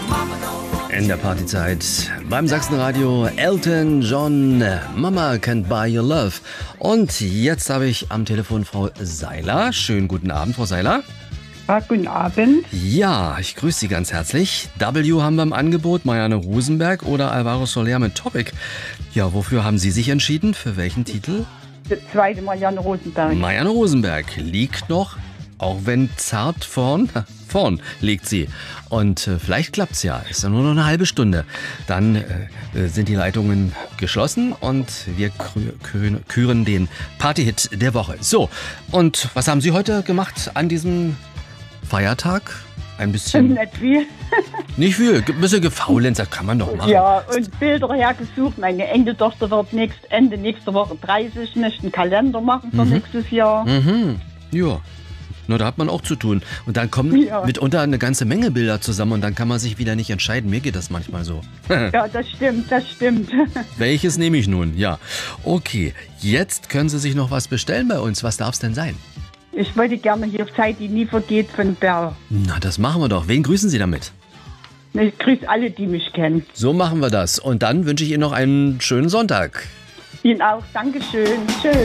In der Partyzeit beim Sachsenradio Elton John, Mama Can't Buy Your Love. Und jetzt habe ich am Telefon Frau Seiler. Schönen guten Abend, Frau Seiler. Ja, guten Abend. Ja, ich grüße Sie ganz herzlich. W haben wir im Angebot, Marianne Rosenberg oder Alvaro Soler mit Topic. Ja, wofür haben Sie sich entschieden? Für welchen Titel? Der zweite Marianne Rosenberg. Marianne Rosenberg liegt noch, auch wenn zart vorn liegt sie. Und vielleicht klappt's ja. Ist ja nur noch eine halbe Stunde. Dann sind die Leitungen geschlossen und wir küren den Partyhit der Woche. So, und was haben Sie heute gemacht an diesem Feiertag? Ein bisschen... Nicht viel. Nicht viel, ein bisschen gefaulenzt, das kann man doch machen. Ja, und Bilder hergesucht. Meine Enkeltochter wird Ende nächste Woche 30, möchte einen Kalender machen für nächstes Jahr. Mhm, ja. Na, da hat man auch zu tun. Und dann kommen mitunter eine ganze Menge Bilder zusammen und dann kann man sich wieder nicht entscheiden. Mir geht das manchmal so. Ja, das stimmt. Welches nehme ich nun? Ja. Okay, jetzt können Sie sich noch was bestellen bei uns. Was darf es denn sein? Ich wollte gerne hier Zeit, die nie vergeht, von Bär. Na, das machen wir doch. Wen grüßen Sie damit? Ich grüße alle, die mich kennen. So machen wir das. Und dann wünsche ich Ihnen noch einen schönen Sonntag. Ihnen auch. Dankeschön. Tschüss.